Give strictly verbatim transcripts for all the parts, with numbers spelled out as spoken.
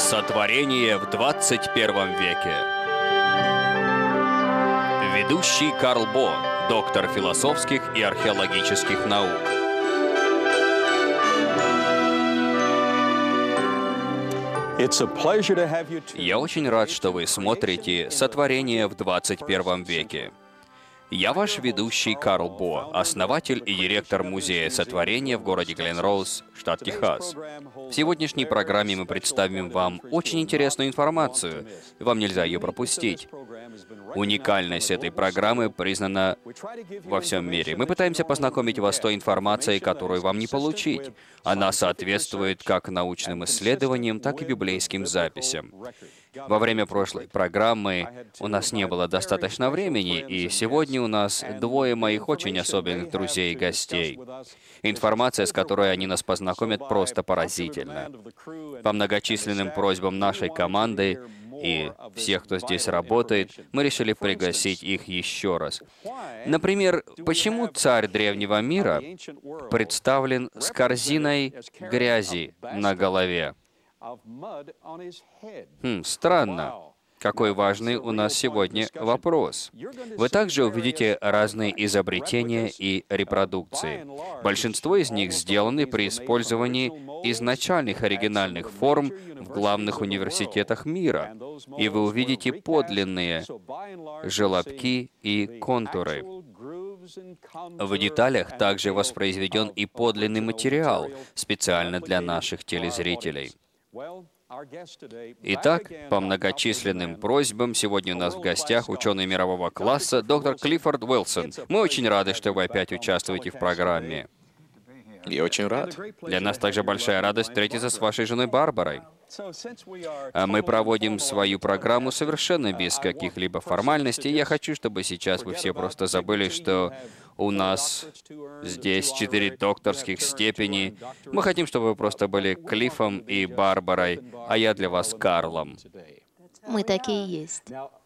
Сотворение в двадцать первом веке. Ведущий Карл Бо, доктор философских и археологических наук. Я очень рад, что вы смотрите «Сотворение в двадцать первом веке». Я ваш ведущий Карл Бо, основатель и директор Музея Сотворения в городе Гленроуз, штат Техас. В сегодняшней программе мы представим вам очень интересную информацию. Вам нельзя ее пропустить. Уникальность этой программы признана во всем мире. Мы пытаемся познакомить вас с той информацией, которую вам не получить. Она соответствует как научным исследованиям, так и библейским записям. Во время прошлой программы у нас не было достаточно времени, и сегодня у нас двое моих очень особенных друзей и гостей. Информация, с которой они нас познакомят, просто поразительна. По многочисленным просьбам нашей команды и всех, кто здесь работает, мы решили пригласить их еще раз. Например, почему царь древнего мира представлен с корзиной грязи на голове? Хм, странно. Какой важный у нас сегодня вопрос. Вы также увидите разные изобретения и репродукции. Большинство из них сделаны при использовании изначальных оригинальных форм в главных университетах мира. И вы увидите подлинные желобки и контуры. В деталях также воспроизведен и подлинный материал, специально для наших телезрителей. Итак, по многочисленным просьбам, сегодня у нас в гостях ученый мирового класса доктор Клиффорд Уилсон. Мы очень рады, что вы опять участвуете в программе. Я очень рад. Для нас также большая радость встретиться с вашей женой Барбарой. А мы проводим свою программу совершенно без каких-либо формальностей. Я хочу, чтобы сейчас вы все просто забыли, что у нас здесь четыре докторских степени. Мы хотим, чтобы вы просто были Клиффом и Барбарой, а я для вас Карлом. Мы такие есть.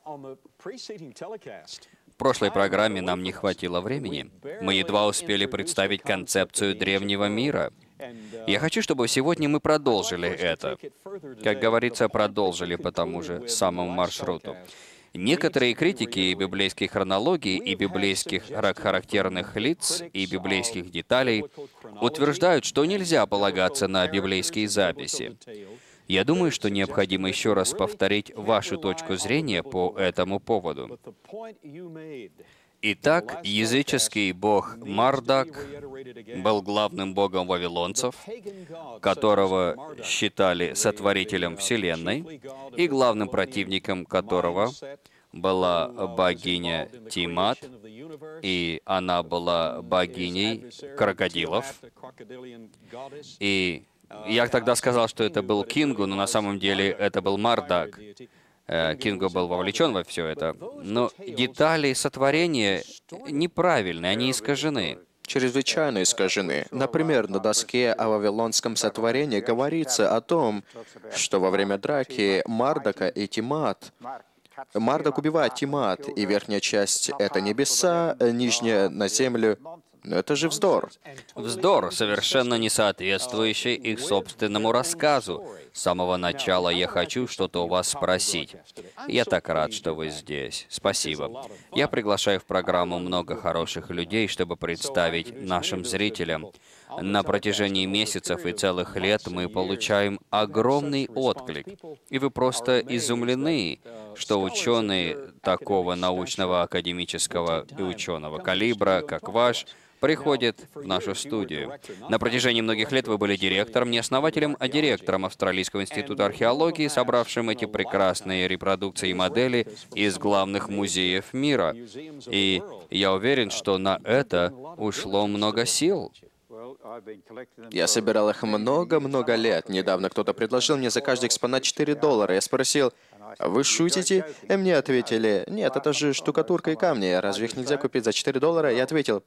В прошлой программе нам не хватило времени. Мы едва успели представить концепцию древнего мира. Я хочу, чтобы сегодня мы продолжили это. Как говорится, продолжили по тому же самому маршруту. Некоторые критики библейской хронологии и библейских характерных лиц и библейских деталей утверждают, что нельзя полагаться на библейские записи. Я думаю, что необходимо еще раз повторить вашу точку зрения по этому поводу. Итак, языческий бог Мардак был главным богом вавилонцев, которого считали сотворителем Вселенной, и главным противником которого была богиня Тимат, и она была богиней крокодилов. И я тогда сказал, что это был Кингу, но на самом деле это был Мардак. Кингу был вовлечен во все это. Но детали сотворения неправильны, они искажены. Чрезвычайно искажены. Например, на доске о вавилонском сотворении говорится о том, что во время драки Мардака и Тимат Мардак убивает Тимат, и верхняя часть — это небеса, нижняя — на землю. Но это же вздор. Вздор, совершенно не соответствующий их собственному рассказу. С самого начала я хочу что-то у вас спросить. Я так рад, что вы здесь. Спасибо. Я приглашаю в программу много хороших людей, чтобы представить нашим зрителям. На протяжении месяцев и целых лет мы получаем огромный отклик. И вы просто изумлены, что ученые такого научного, академического и ученого калибра, как ваш, приходит в нашу студию. На протяжении многих лет вы были директором, не основателем, а директором Австралийского института археологии, собравшим эти прекрасные репродукции и модели из главных музеев мира. И я уверен, что на это ушло много сил. Я собирал их много-много лет. Недавно кто-то предложил мне за каждый экспонат четыре доллара. Я спросил: «Вы шутите?» И мне ответили: «Нет, это же штукатурка и камни. Разве их нельзя купить за четыре доллара?» Я ответил: